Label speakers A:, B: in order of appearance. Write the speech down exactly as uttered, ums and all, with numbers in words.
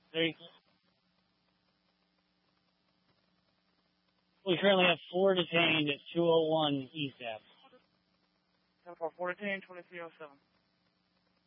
A: Three. We currently have four detained at two oh one East Ave.
B: ten four, four detained, twenty-three oh seven.